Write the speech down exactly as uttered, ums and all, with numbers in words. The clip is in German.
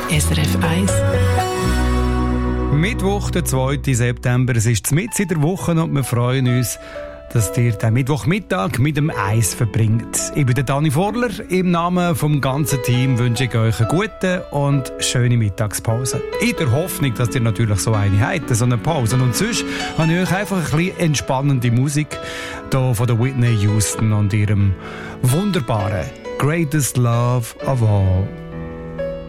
S R F eins. Mittwoch, der zweiten September. Es ist mitten in der Woche und wir freuen uns, dass ihr den Mittwochmittag mit dem Eis verbringt. Ich bin der Dani Vorler. Im Namen vom ganzen Team wünsche ich euch eine gute und schöne Mittagspause. In der Hoffnung, dass ihr natürlich so eine habt, so eine Pause. Und sonst habe ich euch einfach ein bisschen entspannende Musik hier von der Whitney Houston und ihrem wunderbaren Greatest Love of All.